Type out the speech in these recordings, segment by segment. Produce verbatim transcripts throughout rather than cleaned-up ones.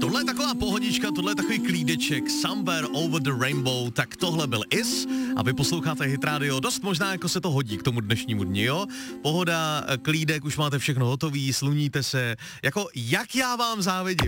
Tohle je taková pohodička, tohle je takový klídeček, Somewhere Over the Rainbow, tak tohle byl Is a vy posloucháte Hit Radio, dost možná jako se to hodí k tomu dnešnímu dni, jo? Pohoda, klídek, už máte všechno hotový, sluníte se, jako jak já vám závidím.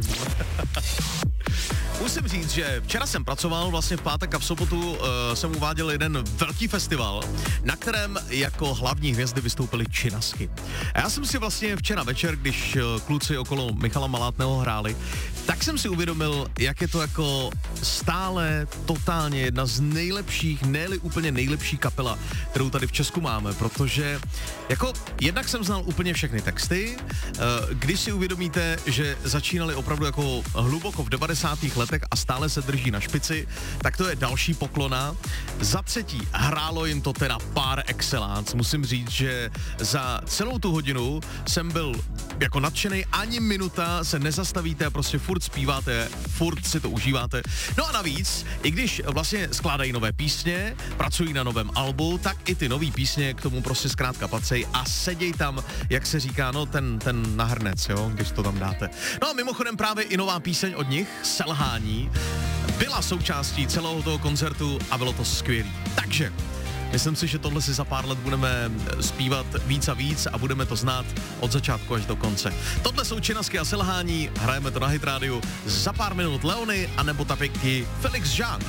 Musím říct, že včera jsem pracoval, vlastně v pátek a v sobotu uh, jsem uváděl jeden velký festival, na kterém jako hlavní hvězdy vystoupily činasky. A já jsem si vlastně včera večer, když uh, kluci okolo Michala Malátného hráli, tak jsem si uvědomil, jak je to jako stále totálně jedna z nejlepších, ne-li úplně nejlepší kapela, kterou tady v Česku máme, protože jako jednak jsem znal úplně všechny texty, uh, když si uvědomíte, že začínali opravdu jako hluboko v devadesátých letech a stále se drží na špici, tak to je další poklona. Za třetí, hrálo jim to teda par excellence. Musím říct, že za celou tu hodinu jsem byl jako nadšenej, ani minuta se nezastavíte a prostě furt zpíváte, furt si to užíváte. No a navíc, i když vlastně skládají nové písně, pracují na novém albu, tak i ty nový písně k tomu prostě zkrátka patří a seděj tam, jak se říká, no ten, ten nahrnec, jo, když to tam dáte. No a mimochodem právě i nová píseň od nich, Selhání, byla součástí celého toho koncertu a bylo to skvělý. Takže myslím si, že tohle si za pár let budeme zpívat víc a víc a budeme to znát od začátku až do konce. Tohle jsou činasky a Selhání, hrajeme to na Hit Radio, za pár minut Leony anebo tapiky Felix Jean.